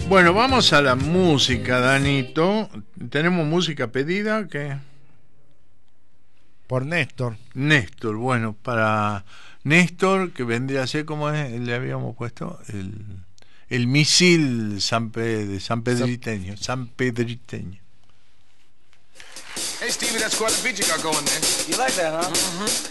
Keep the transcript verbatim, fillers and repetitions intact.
Bueno, vamos a la música, Danito. ¿Tenemos música pedida? ¿Qué? Por Néstor. Néstor, bueno, para Néstor, que vendría a ser como es, le habíamos puesto el, el misil San Pe- de San Pedriteño, San Pedriteño. Hey Stevie, that's quite a beat you got going there. You like that, huh? Mm-hmm.